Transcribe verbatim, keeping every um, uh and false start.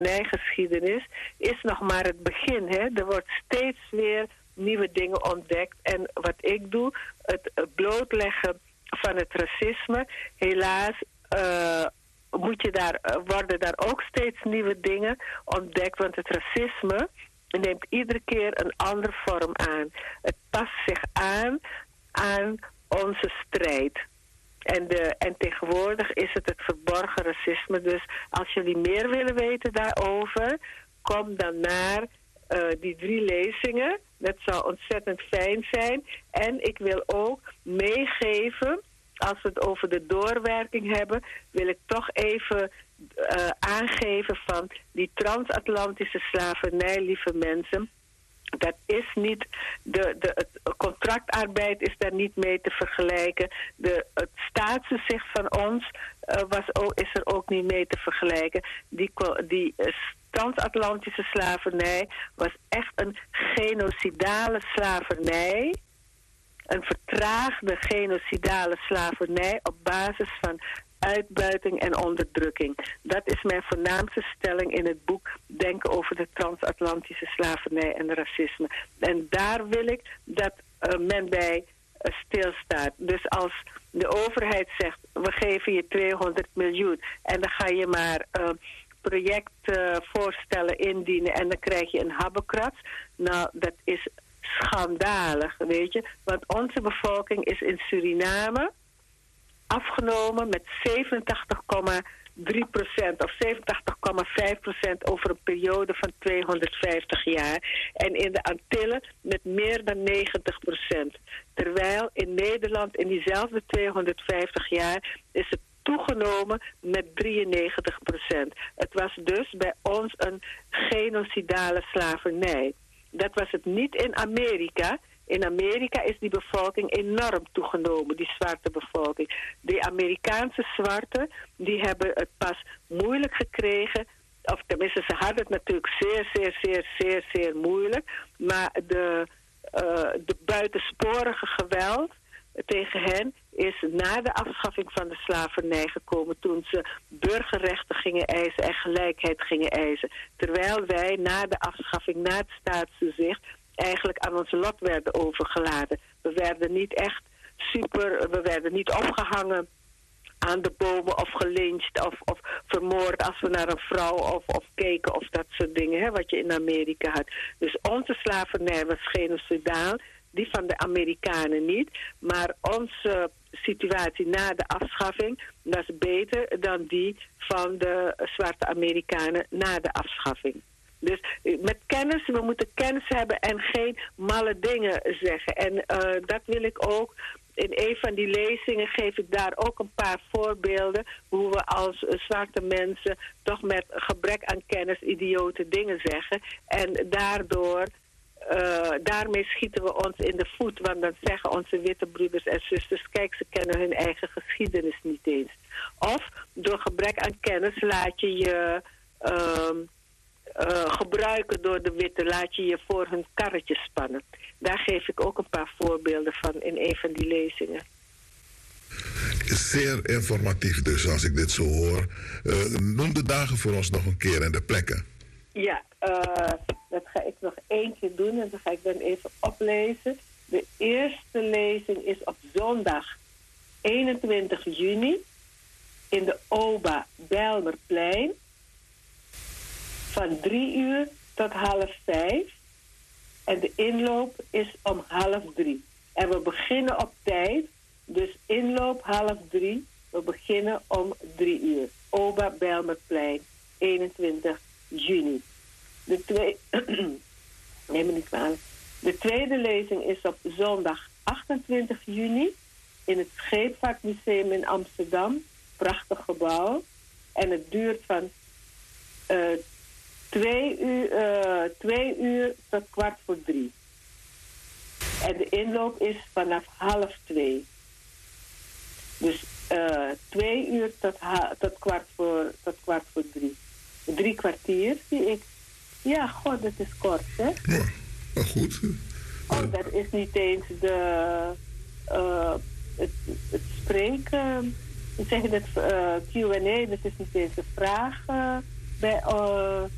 slavernijgeschiedenis is nog maar het begin. Hè? Er wordt steeds weer nieuwe dingen ontdekt. En wat ik doe, het blootleggen van het racisme. Helaas uh, moet je daar, worden daar ook steeds nieuwe dingen ontdekt. Want het racisme neemt iedere keer een andere vorm aan. Het past zich aan aan onze strijd. En, de, en tegenwoordig is het het verborgen racisme. Dus als jullie meer willen weten daarover, kom dan naar uh, die drie lezingen. Dat zou ontzettend fijn zijn. En ik wil ook meegeven, als we het over de doorwerking hebben, wil ik toch even uh, aangeven van die transatlantische slavernij, lieve mensen. Dat is niet, de, de, het contractarbeid is daar niet mee te vergelijken. De, het staatsgezicht van ons uh, was ook, is er ook niet mee te vergelijken. Die, die uh, transatlantische slavernij was echt een genocidale slavernij. Een vertraagde genocidale slavernij op basis van uitbuiting en onderdrukking. Dat is mijn voornaamste stelling in het boek Denken over de transatlantische slavernij en racisme. En daar wil ik dat uh, men bij uh, stilstaat. Dus als de overheid zegt, we geven je tweehonderd miljoen en dan ga je maar uh, projectvoorstellen uh, indienen en dan krijg je een habbekrats. Nou, dat is schandalig, weet je. Want onze bevolking is in Suriname afgenomen met zevenentachtig komma drie procent of zevenentachtig komma vijf procent over een periode van tweehonderdvijftig jaar. En in de Antillen met meer dan negentig procent. Terwijl in Nederland in diezelfde tweehonderdvijftig jaar is het toegenomen met drieënnegentig procent. Het was dus bij ons een genocidale slavernij. Dat was het niet in Amerika. In Amerika is die bevolking enorm toegenomen, die zwarte bevolking. Die Amerikaanse zwarten, die hebben het pas moeilijk gekregen. Of tenminste, ze hadden het natuurlijk zeer, zeer, zeer, zeer, zeer moeilijk. Maar de, uh, de buitensporige geweld tegen hen is na de afschaffing van de slavernij gekomen, toen ze burgerrechten gingen eisen en gelijkheid gingen eisen. Terwijl wij na de afschaffing, na het staatsgezicht, eigenlijk aan ons lot werden overgelaten. We werden niet echt super, we werden niet opgehangen aan de bomen of gelyncht of, of vermoord als we naar een vrouw of, of keken of dat soort dingen, hè, wat je in Amerika had. Dus onze slavernij was genocidaal, die van de Amerikanen niet. Maar onze situatie na de afschaffing was beter dan die van de zwarte Amerikanen na de afschaffing. Dus met kennis, we moeten kennis hebben en geen malle dingen zeggen. En uh, dat wil ik ook. In een van die lezingen geef ik daar ook een paar voorbeelden hoe we als uh, zwarte mensen toch met gebrek aan kennis idiote dingen zeggen. En daardoor, uh, daarmee schieten we ons in de voet. Want dan zeggen onze witte broeders en zusters, kijk, ze kennen hun eigen geschiedenis niet eens. Of door gebrek aan kennis laat je je Uh, Uh, gebruiken door de witte, laat je je voor hun karretje spannen. Daar geef ik ook een paar voorbeelden van in een van die lezingen. Zeer informatief dus, als ik dit zo hoor. Uh, noem de dagen voor ons nog een keer en de plekken. Ja, uh, dat ga ik nog één keer doen en dan ga ik dan even oplezen. De eerste lezing is op zondag eenentwintig juni in de Oba Bijlmerplein. Van drie uur tot half vijf. En de inloop is om half drie. En we beginnen op tijd. Dus inloop half drie. We beginnen om drie uur. Oba Bijlmerplein, eenentwintig juni. De, twee... Neem me niet kwalijk. De tweede lezing is op zondag achtentwintig juni. In het Scheepvaartmuseum in Amsterdam. Prachtig gebouw. En het duurt van Uh, Twee uur, uh, twee uur tot kwart voor drie. En de inloop is vanaf half twee. Dus uh, twee uur tot, ha- tot, kwart voor, tot kwart voor drie. Drie kwartier, zie ik. Ja, god, dat is kort, hè? Ja, maar goed. Oh, dat is niet eens de... Uh, het, het spreken... Ik zeg dat uh, Q en A, dat is niet eens de vraag uh, bij... Uh,